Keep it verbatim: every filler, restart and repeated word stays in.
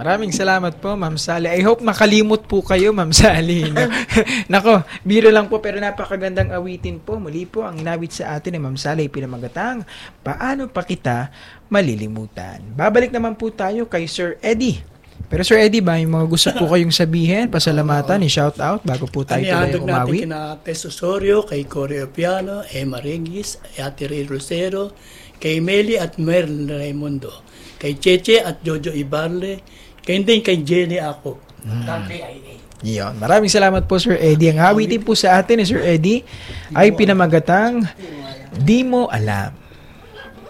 Maraming salamat po, Ma'am Sally. I hope makalimot po kayo, Ma'am Sally. No? Nako, biro lang po pero napakagandang awitin po. Muli po, ang inawit sa atin ni Ma'am Sally Pinamagatang, Paano Pa Kita Malilimutan. Babalik naman po tayo kay Sir Eddie. Pero Sir Eddie, ba yung mga gusto po kayong sabihin, pasalamatan, i-shout out bago po tayo tuloy Anihandog umawi? natin kina Tess Osorio, kay Corey Opiano, Emma Regis, Ate Ray Rosero, kay Meli at Merl Raimundo, kay Cheche at Jojo Ibarle, kay din kay Jenny ako. Hmm. Yun. Maraming salamat po, Sir Eddie. Ang hawitin po sa atin ni Sir Eddie ay pinamagatang Di Mo Alam.